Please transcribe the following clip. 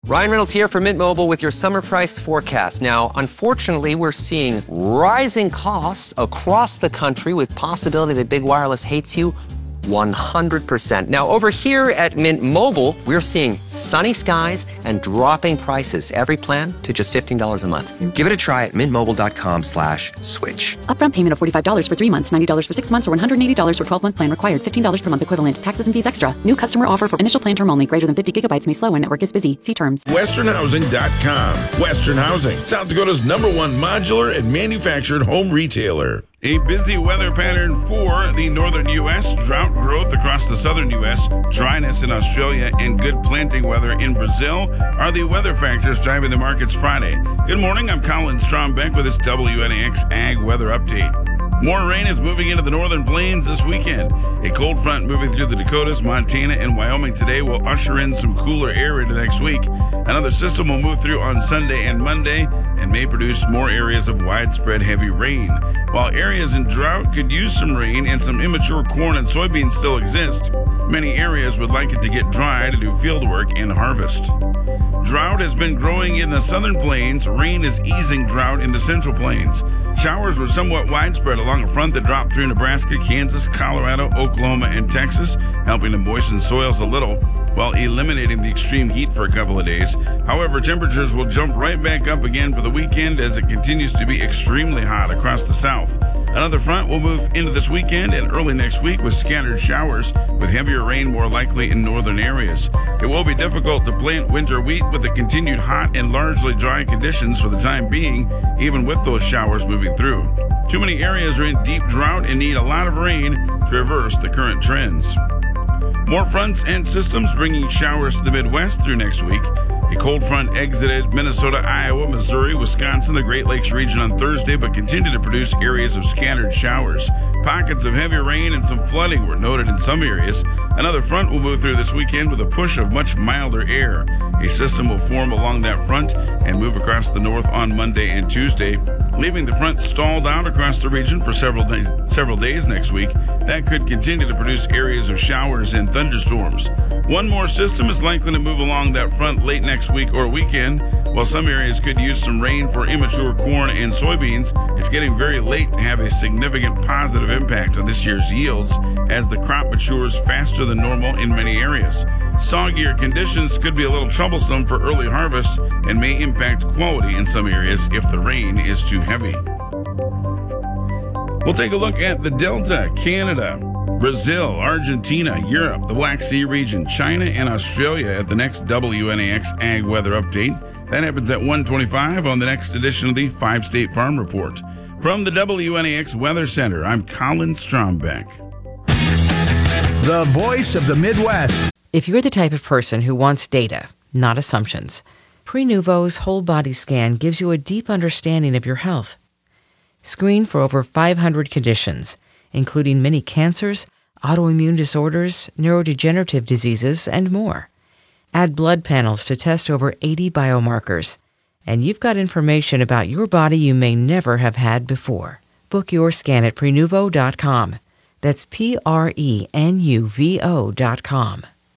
Ryan Reynolds here for Mint Mobile with your summer price forecast. Now, unfortunately, we're seeing rising costs across the country with possibility that big wireless hates you 100%. Now, over here at Mint Mobile, we're seeing sunny skies and dropping prices. Every plan to just $15 a month. Give it a try at mintmobile.com/switch. Upfront payment of $45 for 3 months, $90 for 6 months, or $180 for 12-month plan required. $15 per month equivalent. Taxes and fees extra. New customer offer for initial plan term only. Greater than 50 gigabytes may slow when network is busy. See terms. Westernhousing.com. Western Housing, South Dakota's #1 modular and manufactured home retailer. A busy weather pattern for the northern U.S., drought growth across the southern U.S., dryness in Australia, and good planting weather in Brazil are the weather factors driving the markets Friday. Good morning, I'm Colin Strombeck with this WNAX Ag Weather Update. More rain is moving into the northern plains this weekend. A cold front moving through the Dakotas, Montana, and Wyoming today will usher in some cooler air into next week. Another system will move through on Sunday and Monday and may produce more areas of widespread heavy rain. While areas in drought could use some rain and some immature corn and soybeans still exist, many areas would like it to get dry to do field work and harvest. Drought has been growing in the southern plains. Rain is easing drought in the central plains. Showers were somewhat widespread along a front that dropped through Nebraska, Kansas, Colorado, Oklahoma, and Texas, helping to moisten soils a little while eliminating the extreme heat for a couple of days. However, temperatures will jump right back up again for the weekend as it continues to be extremely hot across the south. Another front will move into this weekend and early next week with scattered showers, with heavier rain more likely in northern areas. It will be difficult to plant winter wheat with the continued hot and largely dry conditions for the time being, even with those showers moving through. Too many areas are in deep drought and need a lot of rain to reverse the current trends. More fronts and systems bringing showers to the Midwest through next week. A cold front exited Minnesota, Iowa, Missouri, Wisconsin, the Great Lakes region on Thursday, but continued to produce areas of scattered showers. Pockets of heavy rain and some flooding were noted in some areas. Another front will move through this weekend with a push of much milder air. A system will form along that front and move across the north on Monday and Tuesday, leaving the front stalled out across the region for several days next week. That could continue to produce areas of showers and thunderstorms. One more system is likely to move along that front late next week or weekend. While some areas could use some rain for immature corn and soybeans, it's getting very late to have a significant positive impact on this year's yields as the crop matures faster than normal in many areas. Soggier conditions could be a little troublesome for early harvest and may impact quality in some areas if the rain is too heavy. We'll take a look at the Delta, Canada, Brazil, Argentina, Europe, the Black Sea region, China, and Australia at the next WNAX Ag Weather Update. That happens at 1:25 on the next edition of the 5-State Farm Report. From the WNAX Weather Center, I'm Colin Strombeck. The voice of the Midwest. If you're the type of person who wants data, not assumptions, Prenuvo's whole body scan gives you a deep understanding of your health. Screen for over 500 conditions, including many cancers, autoimmune disorders, neurodegenerative diseases, and more. Add blood panels to test over 80 biomarkers, and you've got information about your body you may never have had before. Book your scan at Prenuvo.com. That's Prenuvo.com.